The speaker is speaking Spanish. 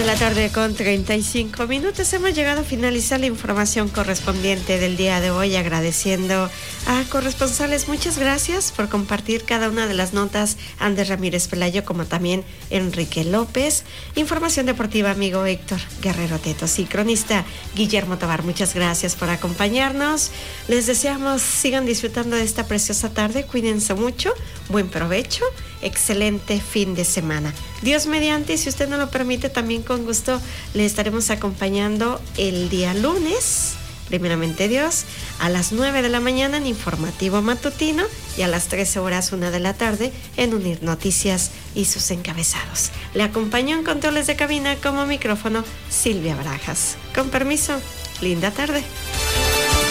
la tarde con 35 minutos. Hemos llegado a finalizar la información correspondiente del día de hoy, agradeciendo a corresponsales. Muchas gracias por compartir cada una de las notas. Ander Ramírez Pelayo, como también Enrique López. Información deportiva, amigo Héctor Guerrero Tetos, y cronista Guillermo Tobar. Muchas gracias por acompañarnos. Les deseamos sigan disfrutando de esta preciosa tarde. Cuídense mucho. Buen provecho. Excelente fin de semana. Dios mediante, y si usted no lo permite, también con gusto le estaremos acompañando el día lunes, primeramente Dios, a las 9 de la mañana en Informativo Matutino y a las 13 horas, 1 de la tarde, en Unir Noticias y sus encabezados. Le acompañó en controles de cabina como micrófono Silvia Barajas. Con permiso, linda tarde.